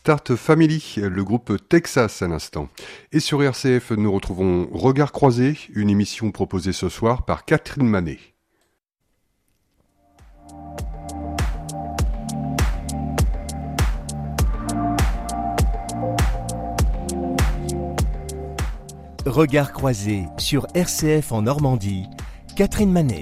Start Family, le groupe Texas à l'instant. Et sur RCF, nous retrouvons Regard croisé, une émission proposée ce soir par Catherine Manet. Regard croisé sur RCF en Normandie, Catherine Manet.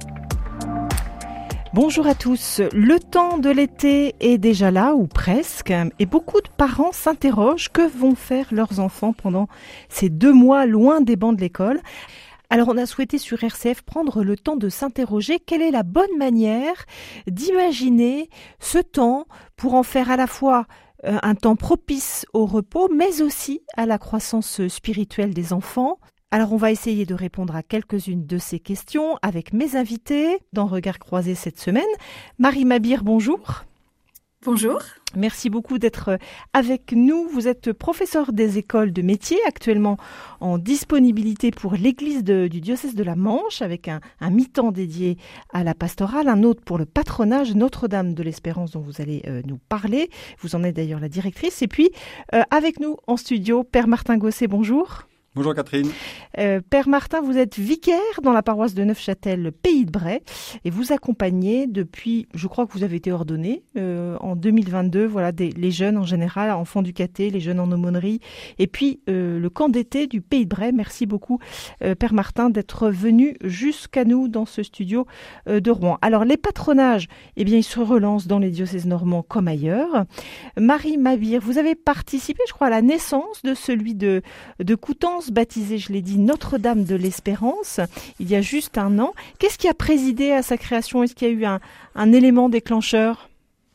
Bonjour à tous. Le temps de l'été est déjà là, ou presque, et beaucoup de parents s'interrogent que vont faire leurs enfants pendant ces 2 mois loin des bancs de l'école. Alors on a souhaité sur RCF prendre le temps de s'interroger quelle est la bonne manière d'imaginer ce temps pour en faire à la fois un temps propice au repos, mais aussi à la croissance spirituelle des enfants. Alors on va essayer de répondre à quelques-unes de ces questions avec mes invités dans Regard croisé cette semaine. Marie Mabir, bonjour. Bonjour. Merci beaucoup d'être avec nous. Vous êtes professeur des écoles de métiers, actuellement en disponibilité pour l'église du diocèse de la Manche, avec un mi-temps dédié à la pastorale, un autre pour le patronage Notre-Dame de l'Espérance dont vous allez nous parler. Vous en êtes d'ailleurs la directrice. Et puis, avec nous en studio, Père Martin Gosset, bonjour. Bonjour Catherine. Père Martin, vous êtes vicaire dans la paroisse de Neufchâtel, Pays de Bray, et vous accompagnez depuis, je crois que vous avez été ordonné en 2022, voilà, les jeunes en général, enfants du caté, les jeunes en aumônerie, et puis le camp d'été du Pays de Bray. Merci beaucoup, Père Martin, d'être venu jusqu'à nous dans ce studio de Rouen. Alors les patronages, eh bien, ils se relancent dans les diocèses normands comme ailleurs. Marie Mabir, vous avez participé, je crois, à la naissance de celui de Coutances, baptisé, je l'ai dit, Notre-Dame de l'Espérance, il y a juste 1 an. Qu'est-ce qui a présidé à sa création? Est-ce qu'il y a eu un élément déclencheur?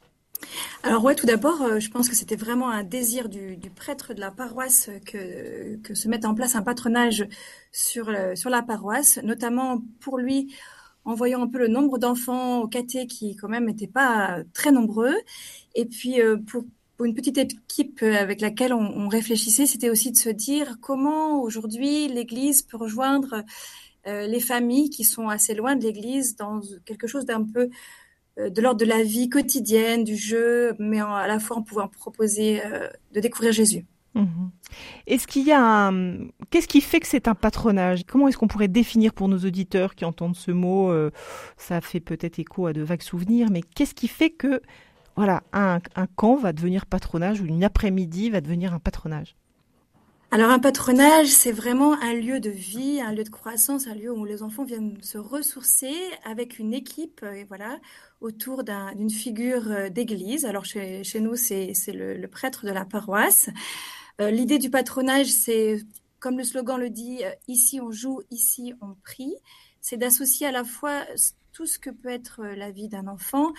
Alors ouais, tout d'abord, je pense que c'était vraiment un désir du prêtre de la paroisse que se mette en place un patronage sur la paroisse, notamment pour lui, en voyant un peu le nombre d'enfants au caté qui quand même n'étaient pas très nombreux, et puis pour une petite équipe avec laquelle on réfléchissait, c'était aussi de se dire comment aujourd'hui l'Église peut rejoindre les familles qui sont assez loin de l'Église dans quelque chose d'un peu de l'ordre de la vie quotidienne, du jeu, mais à la fois en pouvant proposer de découvrir Jésus. Mmh. Est-ce qu'il y a Qu'est-ce qui fait que c'est un patronage? Comment est-ce qu'on pourrait définir pour nos auditeurs qui entendent ce mot? Ça fait peut-être écho à de vagues souvenirs, mais qu'est-ce qui fait que voilà, un camp va devenir patronage ou une après-midi va devenir un patronage? Alors un patronage, c'est vraiment un lieu de vie, un lieu de croissance, un lieu où les enfants viennent se ressourcer avec une équipe, voilà, autour d'une figure d'église. Alors chez nous, c'est le prêtre de la paroisse. L'idée du patronage, c'est, comme le slogan le dit, ici on joue, ici on prie. C'est d'associer à la fois tout ce que peut être la vie d'un enfant,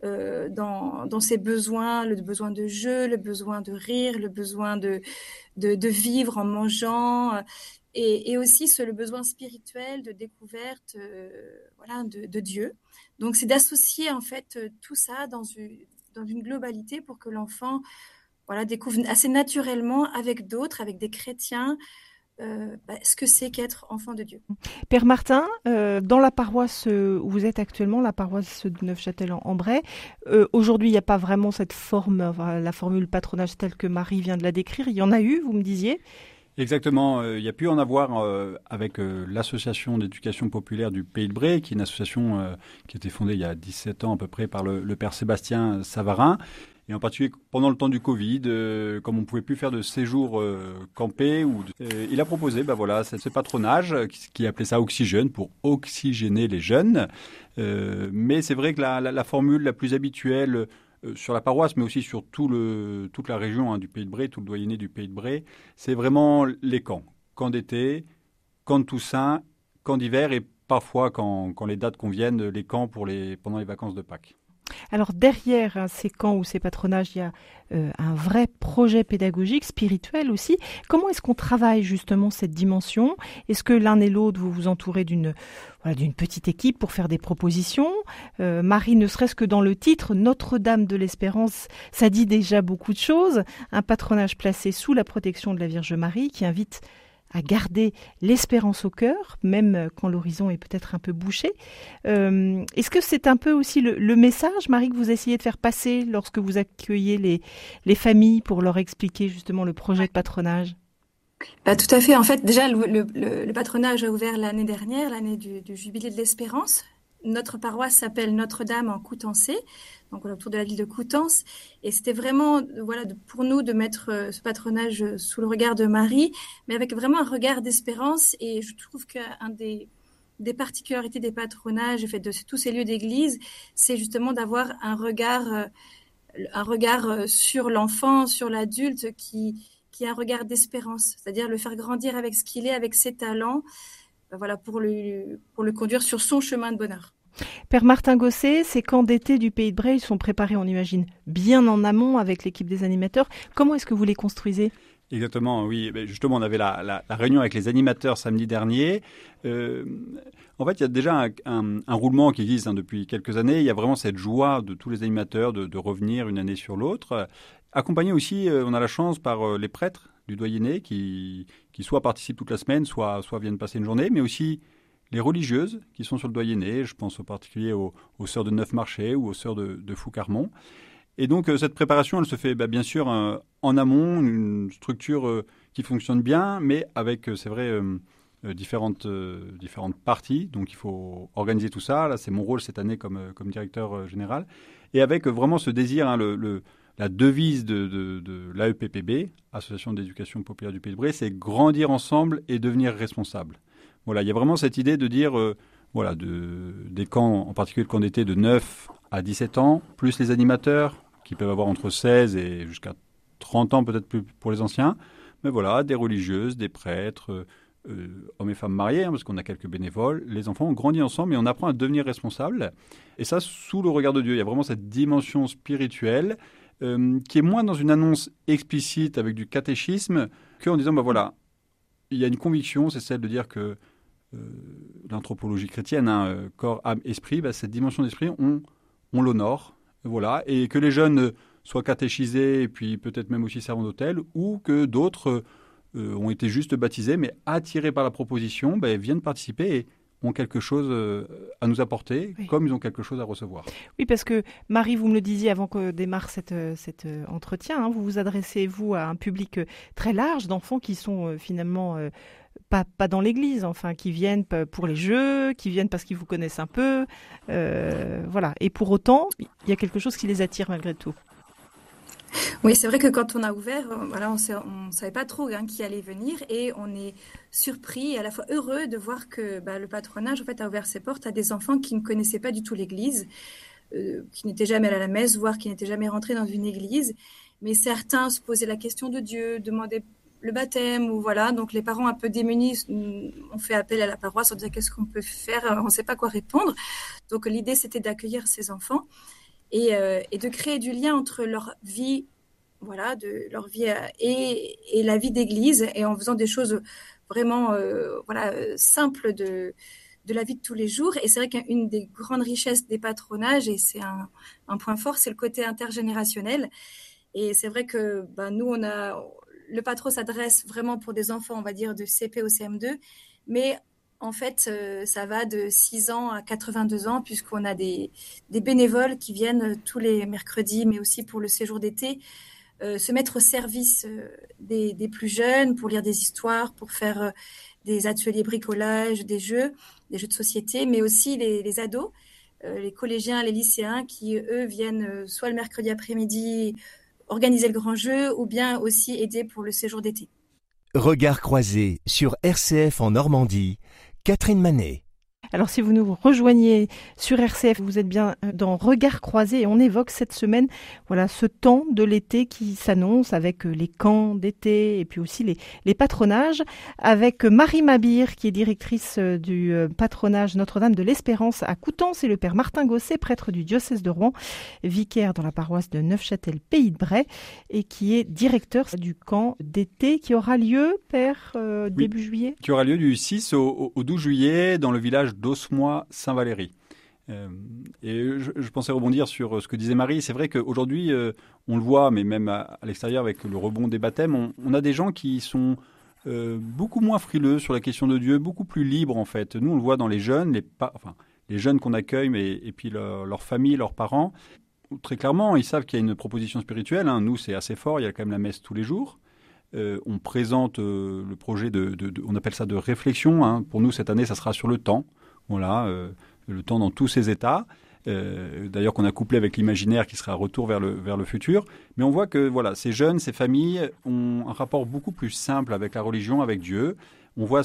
dans ses besoins, le besoin de jeu, le besoin de rire, le besoin de vivre en mangeant, et aussi le besoin spirituel de découverte, voilà, de Dieu. Donc c'est d'associer en fait tout ça dans une globalité pour que l'enfant, voilà, découvre assez naturellement avec d'autres, avec des chrétiens, ce que c'est qu'être enfant de Dieu. Père Martin, dans la paroisse où vous êtes actuellement, la paroisse de Neufchâtel en Bray, aujourd'hui il n'y a pas vraiment cette forme, la formule patronage telle que Marie vient de la décrire. Il y en a eu, vous me disiez? Exactement, il y a pu en avoir avec l'association d'éducation populaire du Pays de Bray, qui est une association qui a été fondée il y a 17 ans à peu près par le père Sébastien Savarin. Et en particulier pendant le temps du Covid, comme on ne pouvait plus faire de séjour campé, il a proposé ce patronage, qui appelait ça Oxygène, pour oxygéner les jeunes. Mais c'est vrai que la formule la plus habituelle sur la paroisse, mais aussi sur toute la région du Pays de Bray, tout le doyenné du Pays de Bray, c'est vraiment les camps. Camp d'été, camp de Toussaint, camp d'hiver et parfois, quand les dates conviennent, les camps pendant les vacances de Pâques. Alors derrière ces camps ou ces patronages, il y a un vrai projet pédagogique, spirituel aussi. Comment est-ce qu'on travaille justement cette dimension? Est-ce que l'un et l'autre, vous vous entourez d'une petite équipe pour faire des propositions? Marie, ne serait-ce que dans le titre, Notre-Dame de l'Espérance, ça dit déjà beaucoup de choses. Un patronage placé sous la protection de la Vierge Marie qui invite garder l'espérance au cœur, même quand l'horizon est peut-être un peu bouché. Est-ce que c'est un peu aussi le message, Marie, que vous essayez de faire passer lorsque vous accueillez les familles pour leur expliquer justement le projet de patronage? Tout à fait. En fait, déjà, le patronage a ouvert l'année dernière, l'année du Jubilé de l'Espérance. Notre paroisse s'appelle Notre-Dame en Coutançais, donc autour de la ville de Coutances. Et c'était vraiment, pour nous de mettre ce patronage sous le regard de Marie, mais avec vraiment un regard d'espérance. Et je trouve qu'un des particularités des patronages, fait, de tous ces lieux d'église, c'est justement d'avoir un regard sur l'enfant, sur l'adulte qui a un regard d'espérance, c'est-à-dire le faire grandir avec ce qu'il est, avec ses talents, pour le conduire sur son chemin de bonheur. Père Martin Gosset, ces camps d'été du Pays de Bray, ils sont préparés, on imagine, bien en amont avec l'équipe des animateurs. Comment est-ce que vous les construisez ? Exactement, oui. Justement, on avait la réunion avec les animateurs samedi dernier. En fait, il y a déjà un roulement qui existe depuis quelques années. Il y a vraiment cette joie de tous les animateurs de revenir une année sur l'autre. Accompagné aussi, on a la chance par les prêtres du Doyenné qui soit participent toute la semaine, soit viennent passer une journée, mais aussi les religieuses qui sont sur le Doyenné. Je pense en particulier aux sœurs de Neufmarché ou aux sœurs de Foucarmont. Et donc, cette préparation, elle se fait bien sûr en amont, une structure qui fonctionne bien, mais avec, c'est vrai, différentes parties. Donc, il faut organiser tout ça. Là, c'est mon rôle cette année comme directeur général. Et avec vraiment ce désir, la devise de l'AEPPB, Association d'éducation populaire du Pays de Bray, c'est grandir ensemble et devenir responsable. Voilà, il y a vraiment cette idée de dire, des camps, en particulier le camp d'été de 9 à 17 ans, plus les animateurs, qui peuvent avoir entre 16 et jusqu'à 30 ans, peut-être plus pour les anciens. Mais voilà, des religieuses, des prêtres, hommes et femmes mariés, parce qu'on a quelques bénévoles. Les enfants, on grandit ensemble et on apprend à devenir responsable. Et ça, sous le regard de Dieu. Il y a vraiment cette dimension spirituelle qui est moins dans une annonce explicite avec du catéchisme qu'en disant, il y a une conviction, c'est celle de dire que l'anthropologie chrétienne, corps, âme, esprit, cette dimension d'esprit, on l'honore. Voilà, et que les jeunes soient catéchisés et puis peut-être même aussi servants d'hôtel, ou que d'autres ont été juste baptisés, mais attirés par la proposition, viennent participer et ont quelque chose à nous apporter, oui, comme ils ont quelque chose à recevoir. Oui, parce que Marie, vous me le disiez avant que démarre cet entretien, vous vous adressez, vous, à un public très large d'enfants qui sont finalement pas dans l'église, enfin, qui viennent pour les jeux, qui viennent parce qu'ils vous connaissent un peu, voilà. Et pour autant, il y a quelque chose qui les attire malgré tout. Oui, c'est vrai que quand on a ouvert, on savait pas trop qui allait venir, et on est surpris et à la fois heureux de voir que le patronage en fait a ouvert ses portes à des enfants qui ne connaissaient pas du tout l'église, qui n'étaient jamais allés à la messe, voire qui n'étaient jamais rentrés dans une église. Mais certains se posaient la question de Dieu, demandaient le baptême, ou voilà. Donc les parents un peu démunis ont fait appel à la paroisse en disant qu'est-ce qu'on peut faire, on ne sait pas quoi répondre. Donc l'idée c'était d'accueillir ces enfants et de créer du lien entre leur vie, leur vie et la vie d'église, et en faisant des choses vraiment simples de la vie de tous les jours. Et c'est vrai qu'une des grandes richesses des patronages, et c'est un point fort, c'est le côté intergénérationnel. Et c'est vrai que nous, le patro s'adresse vraiment pour des enfants, on va dire, de CP au CM2, mais en fait, ça va de 6 ans à 82 ans, puisqu'on a des bénévoles qui viennent tous les mercredis, mais aussi pour le séjour d'été, se mettre au service des plus jeunes, pour lire des histoires, pour faire des ateliers bricolage, des jeux de société, mais aussi les ados, les collégiens, les lycéens, qui, eux, viennent soit le mercredi après-midi organiser le grand jeu, ou bien aussi aider pour le séjour d'été. Regard croisé sur RCF en Normandie, Catherine Manet. Alors si vous nous rejoignez sur RCF, vous êtes bien dans Regard croisé, et on évoque cette semaine ce temps de l'été qui s'annonce avec les camps d'été et puis aussi les patronages, avec Marie Mabir qui est directrice du patronage Notre-Dame de l'Espérance à Coutances, et le père Martin Gosset, prêtre du diocèse de Rouen, vicaire dans la paroisse de Neufchâtel Pays de Bray, et qui est directeur du camp d'été qui aura lieu, père, début juillet. Qui aura lieu du 6 au 12 juillet dans le village d'Osmoy-Saint-Valéry. Et je pensais rebondir sur ce que disait Marie. C'est vrai qu'aujourd'hui, on le voit, mais même à l'extérieur avec le rebond des baptêmes, on a des gens qui sont beaucoup moins frileux sur la question de Dieu, beaucoup plus libre en fait. Nous, on le voit dans les jeunes, les jeunes qu'on accueille, et puis leur famille, leurs parents. Très clairement, ils savent qu'il y a une proposition spirituelle. Hein. Nous, c'est assez fort, il y a quand même la messe tous les jours. On présente le projet on appelle ça de réflexion. Hein. Pour nous, cette année, ça sera sur le temps. Voilà, le temps dans tous ses états. D'ailleurs, qu'on a couplé avec l'imaginaire qui sera un retour vers le futur. Mais on voit que voilà, ces jeunes, ces familles ont un rapport beaucoup plus simple avec la religion, avec Dieu. On voit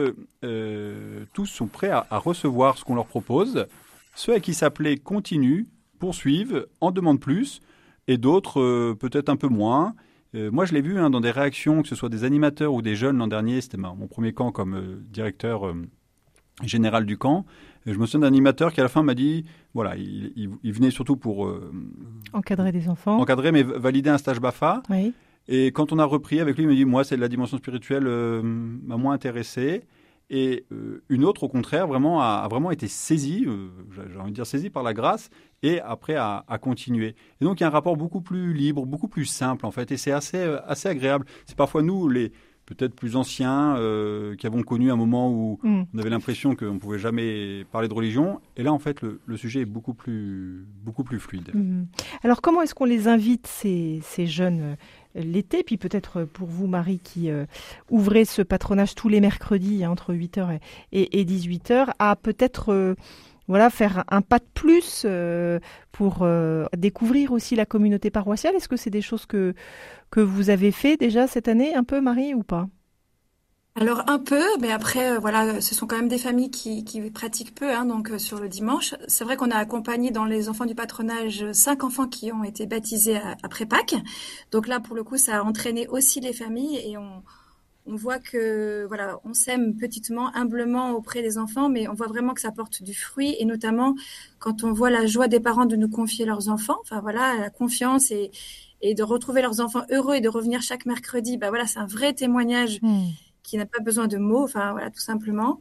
tous sont prêts à recevoir ce qu'on leur propose. Ceux à qui ça plaît continuent, poursuivent, en demandent plus, et d'autres peut-être un peu moins. Moi, je l'ai vu dans des réactions, que ce soit des animateurs ou des jeunes l'an dernier. C'était mon premier camp comme directeur général du camp. Je me souviens d'un animateur qui à la fin m'a dit, voilà, il venait surtout pour encadrer des enfants. Encadrer, mais valider un stage BAFA. Oui. Et quand on a repris avec lui, il m'a dit, moi, c'est la dimension spirituelle m'a moins intéressé. Et une autre, au contraire, a vraiment été saisie, j'ai envie de dire saisie par la grâce, et après à continuer. Et donc, il y a un rapport beaucoup plus libre, beaucoup plus simple, en fait, et c'est assez agréable. C'est parfois nous, les peut-être plus anciens, qui avons connu un moment où on avait l'impression qu'on ne pouvait jamais parler de religion. Et là, en fait, le sujet est beaucoup plus fluide. Alors, comment est-ce qu'on les invite, ces jeunes l'été, puis peut-être pour vous, Marie, qui ouvrez ce patronage tous les mercredis entre 8h et 18h, à peut-être faire un pas de plus pour découvrir aussi la communauté paroissiale. Est-ce que c'est des choses que vous avez fait déjà cette année, un peu, Marie, ou pas ? Alors un peu, mais après ce sont quand même des familles qui pratiquent peu, hein, donc sur le dimanche. C'est vrai qu'on a accompagné dans les enfants du patronage 5 enfants qui ont été baptisés après Pâques. Donc là, pour le coup, ça a entraîné aussi les familles et on voit que on sème petitement, humblement auprès des enfants, mais on voit vraiment que ça porte du fruit, et notamment quand on voit la joie des parents de nous confier leurs enfants. La confiance et de retrouver leurs enfants heureux et de revenir chaque mercredi. C'est un vrai témoignage. Qui n'a pas besoin de mots, tout simplement.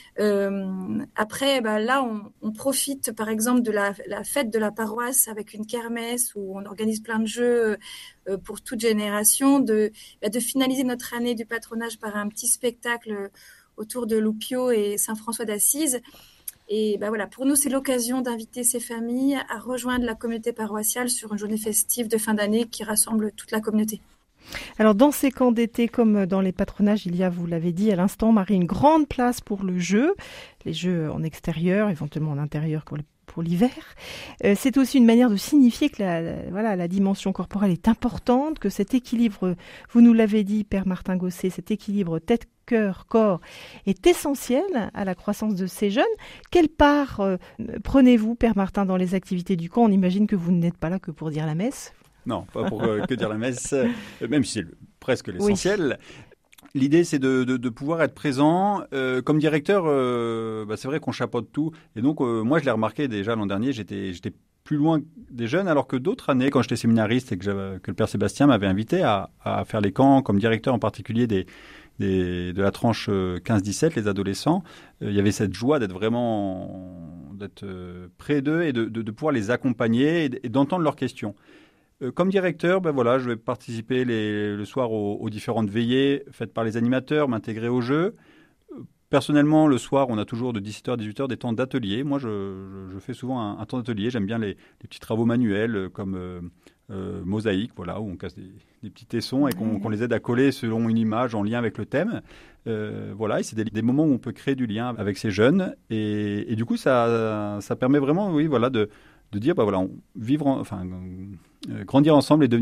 Après, là, on profite, par exemple, de la fête de la paroisse avec une kermesse où on organise plein de jeux pour toute génération, de finaliser notre année du patronage par un petit spectacle autour de Loupio et Saint-François d'Assise. Et pour nous, c'est l'occasion d'inviter ces familles à rejoindre la communauté paroissiale sur une journée festive de fin d'année qui rassemble toute la communauté. Alors, dans ces camps d'été, comme dans les patronages, il y a, vous l'avez dit à l'instant, Marie, une grande place pour le jeu, les jeux en extérieur, éventuellement en intérieur pour l'hiver. C'est aussi une manière de signifier que la dimension corporelle est importante, que cet équilibre, vous nous l'avez dit, Père Martin Gosset, cet équilibre tête, cœur, corps est essentiel à la croissance de ces jeunes. Quelle part prenez-vous, Père Martin, dans les activités du camp ? On imagine que vous n'êtes pas là que pour dire la messe. Non, pas pour que dire la messe, même si c'est presque l'essentiel. Oui. L'idée, c'est de pouvoir être présent. Comme directeur, c'est vrai qu'on chapeaute tout. Et donc, moi, je l'ai remarqué déjà l'an dernier, j'étais plus loin des jeunes, alors que d'autres années, quand j'étais séminariste et que le Père Sébastien m'avait invité à faire les camps, comme directeur en particulier de la tranche 15-17, les adolescents, il y avait cette joie d'être près d'eux et de pouvoir les accompagner et d'entendre leurs questions. Comme directeur, je vais participer le soir aux différentes veillées faites par les animateurs, m'intégrer au jeu. Personnellement, le soir, on a toujours de 17h à 18h des temps d'atelier. Moi, je fais souvent un temps d'atelier. J'aime bien les petits travaux manuels comme mosaïque, où on casse des petits tessons et qu'on les aide à coller selon une image en lien avec le thème. Et c'est des moments où on peut créer du lien avec ces jeunes. Et du coup, ça permet vraiment, de dire, grandir ensemble et devenir